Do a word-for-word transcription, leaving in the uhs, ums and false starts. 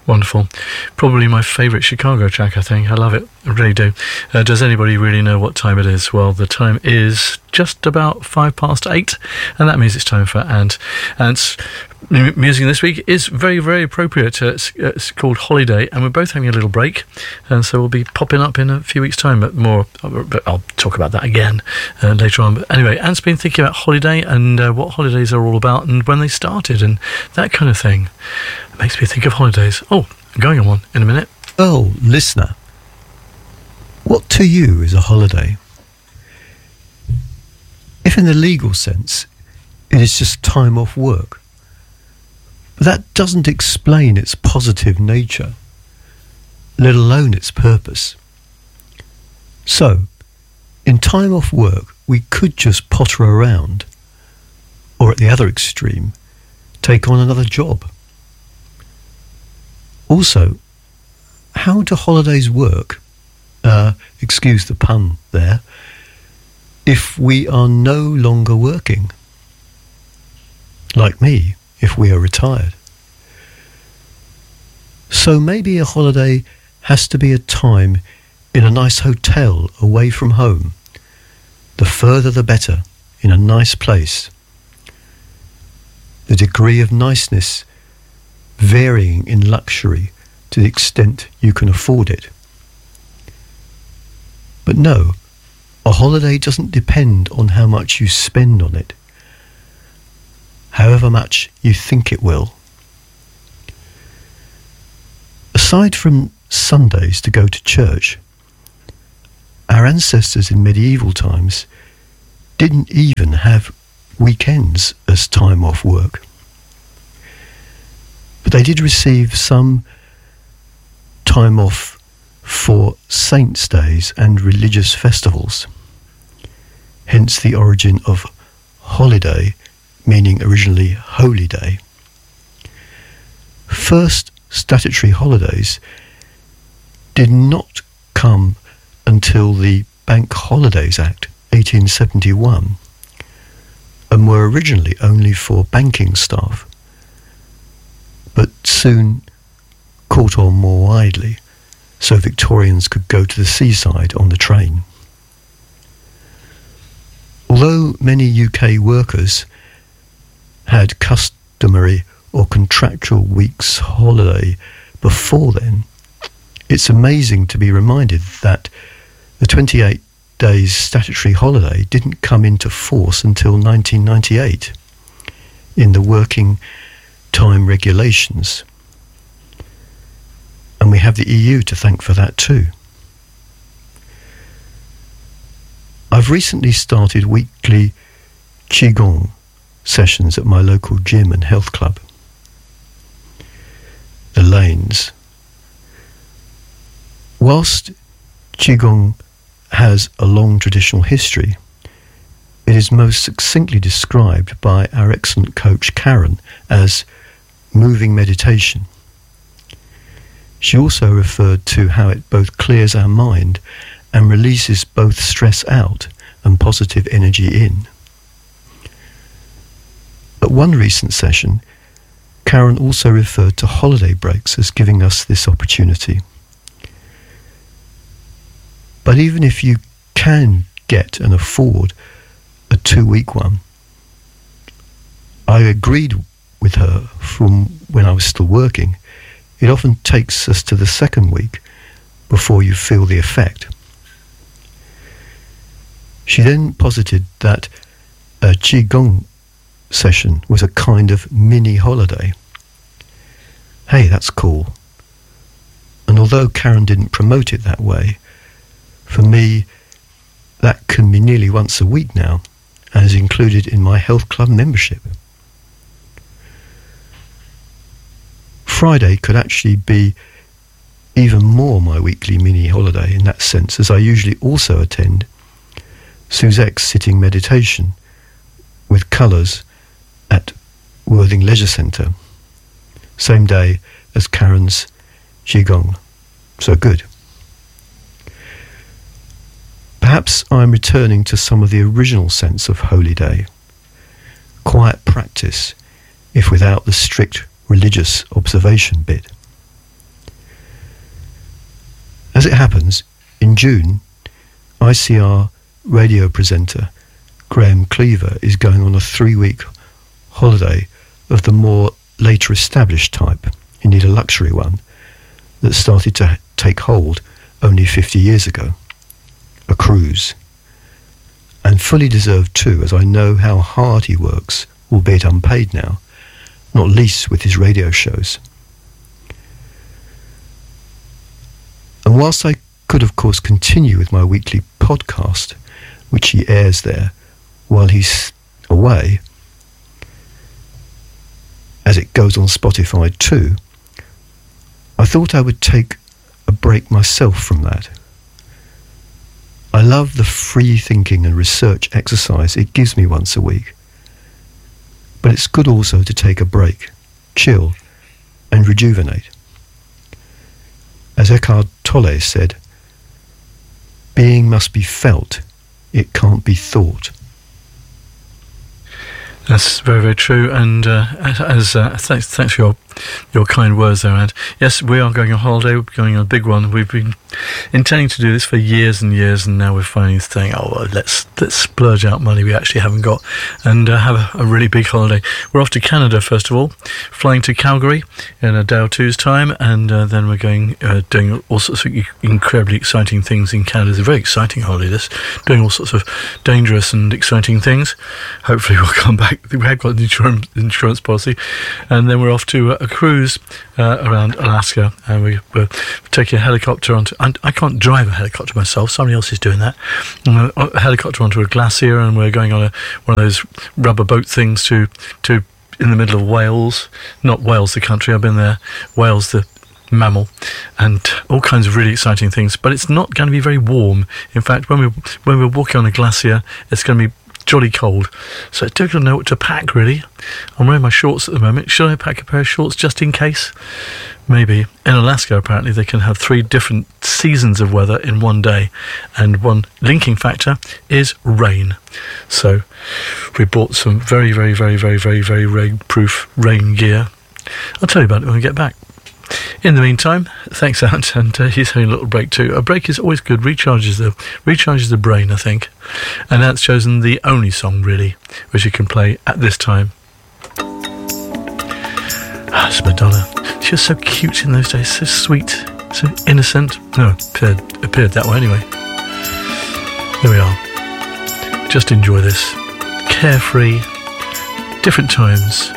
Wonderful. Probably my favourite Chicago track, I think. I love it. I really do. Uh, does anybody really know what time it is? Well, the time is just about five past eight, and that means it's time for Ant. Ant's music this week is very, very appropriate. Uh, it's, uh, it's called Holiday, and we're both having a little break, and so we'll be popping up in a few weeks' time, but more, but I'll talk about that again uh, later on. But anyway, Ant's been thinking about holiday and uh, what holidays are all about and when they started and that kind of thing. It makes me think of holidays. Oh, I'm going on one in a minute. Oh, listener, what to you is a holiday? If in the legal sense, it is just time off work, but that doesn't explain its positive nature, let alone its purpose. So, in time off work, we could just potter around, or at the other extreme, take on another job. Also, how do holidays work, uh, excuse the pun there, if we are no longer working? Like me, if we are retired. So maybe a holiday has to be a time in a nice hotel away from home. The further the better, in a nice place. The degree of niceness varying in luxury to the extent you can afford it. But no, a holiday doesn't depend on how much you spend on it, however much you think it will. Aside from Sundays to go to church, our ancestors in medieval times didn't even have weekends as time off work. But they did receive some time off for saints' days and religious festivals. Hence the origin of holiday, meaning originally holy day. First statutory holidays did not come until the Bank Holidays Act eighteen seventy-one and were originally only for banking staff, but soon caught on more widely, so Victorians could go to the seaside on the train. Although many U K workers had customary or contractual weeks holiday before then, it's amazing to be reminded that the twenty-eight days statutory holiday didn't come into force until nineteen ninety-eight in the working time regulations. And we have the E U to thank for that too. I've recently started weekly Qigong sessions at my local gym and health club, the Lanes. Whilst Qigong has a long traditional history, it is most succinctly described by our excellent coach Karen as moving meditation. She also referred to how it both clears our mind and releases both stress out and positive energy in. At one recent session, Karen also referred to holiday breaks as giving us this opportunity. But even if you can get and afford a two-week one, I agreed with her from when I was still working, it often takes us to the second week before you feel the effect. She then posited that a Qigong session was a kind of mini holiday. Hey, that's cool. And although Karen didn't promote it that way, for me, that can be nearly once a week now, and is included in my health club membership. Friday could actually be even more my weekly mini holiday in that sense, as I usually also attend Suzek's sitting meditation with colours at Worthing Leisure Centre, same day as Karen's Qigong. So good. Perhaps I'm returning to some of the original sense of holy day, quiet practice, if without the strict religious observation bit. As it happens, in June, I C R radio presenter Graham Cleaver is going on a three-week holiday of the more later established type, indeed a luxury one, that started to take hold only fifty years ago. A cruise. And fully deserved too, as I know how hard he works, albeit unpaid now, not least with his radio shows. And whilst I could of course continue with my weekly podcast, which he airs there while he's away, as it goes on Spotify too, I thought I would take a break myself from that. I love the free thinking and research exercise it gives me once a week. But it's good also to take a break, chill, and rejuvenate. As Eckhart Tolle said, being must be felt, it can't be thought. That's very, very true. And uh, as uh, thanks, thanks for your your kind words there, Ed. Yes, we are going on holiday. We're going on a big one. We've been intending to do this for years and years, and now we're finally saying, "Oh, well, let's let's splurge out money we actually haven't got, and uh, have a, a really big holiday." We're off to Canada first of all, flying to Calgary in a day or two's time, and uh, then we're going uh, doing all sorts of incredibly exciting things in Canada. It's a very exciting holiday. This doing all sorts of dangerous and exciting things. Hopefully, we'll come back. We have got an insurance, insurance policy, and then we're off to a, a cruise uh, around Alaska, and we, we're taking a helicopter onto. And I can't drive a helicopter myself; somebody else is doing that. Uh, a helicopter onto a glacier, and we're going on a one of those rubber boat things to to in the middle of Wales, not Wales the country. I've been there. Wales the mammal, and all kinds of really exciting things. But it's not going to be very warm. In fact, when we when we're walking on a glacier, it's going to be jolly cold, so it's difficult to know what to pack really. I'm wearing my shorts at the moment. Should I pack a pair of shorts just in case? Maybe. In Alaska apparently they can have three different seasons of weather in one day, and one linking factor is rain. So we bought some very very very very very very rain proof rain gear. I'll tell you about it when we get back. In the meantime, thanks Ant, and uh, he's having a little break too. A break is always good, recharges the recharges the brain, I think. And Ant's chosen the only song really which you can play at this time. Ah, it's Madonna. She was so cute in those days, so sweet, so innocent. No, appeared, appeared that way anyway. Here we are. Just enjoy this. Carefree, different times.